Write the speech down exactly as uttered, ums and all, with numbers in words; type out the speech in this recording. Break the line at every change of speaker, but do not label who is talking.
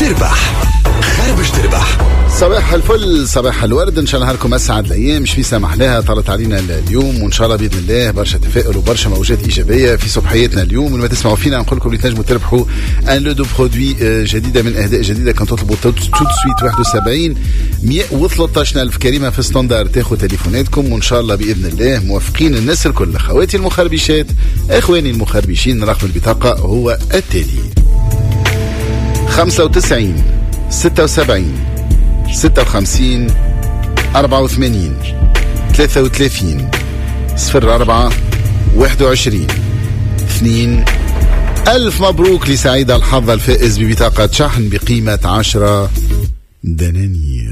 تربح خربش تربح.
صباح الفل، صباح الورد، ان شاء الله نهاركم اسعد الايام. شفي سامح لها طلت علينا اليوم، وان شاء الله باذن الله برشا تفاؤل وبرشا موجات ايجابيه في صبحيتنا اليوم. ولما تسمعوا فينا نقول لكم اللي تنجموا تربحوا ان لو دو برودوي جديده من اهداء جديده. كنت تطلبوا تو سويت واحد وسبعين مئة وثلاثة عشر ألف كريمه في ستاندر. تاخذوا تليفوناتكم وان شاء الله باذن الله موافقين الناس الكل. اخواتي المخربشات، اخواني المخربشين، رقم البطاقه هو التالي: خمسة وتسعين ستة وسبعين ستة وخمسين أربعة وثمانين ثلاثة وثلاثين صفر أربعة واحد وعشرين اثنين. ألف مبروك لسعيد الحظ الفائز ببطاقة شحن بقيمة عشرة دنانير.